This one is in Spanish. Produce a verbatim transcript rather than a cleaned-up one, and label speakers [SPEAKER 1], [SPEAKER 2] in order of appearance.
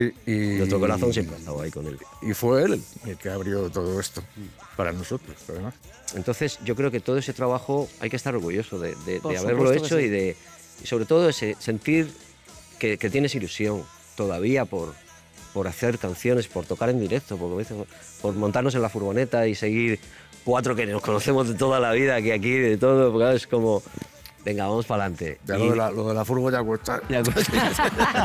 [SPEAKER 1] Y,
[SPEAKER 2] Nuestro corazón siempre ha estado ahí con él.
[SPEAKER 1] Y fue él el que abrió todo esto para nosotros, además.
[SPEAKER 2] Entonces, yo creo que todo ese trabajo hay que estar orgulloso de, de,
[SPEAKER 3] Por
[SPEAKER 2] de haberlo
[SPEAKER 3] supuesto que
[SPEAKER 2] hecho
[SPEAKER 3] sí.
[SPEAKER 2] y, de, y sobre todo ese, sentir que, que tienes ilusión todavía por, por hacer canciones, por tocar en directo, por, como dicen, por montarnos en la furgoneta y seguir cuatro que nos conocemos de toda la vida, que aquí de todo, porque es como, venga, vamos para adelante.
[SPEAKER 1] Ya lo de la, lo de la furgo ya cuesta.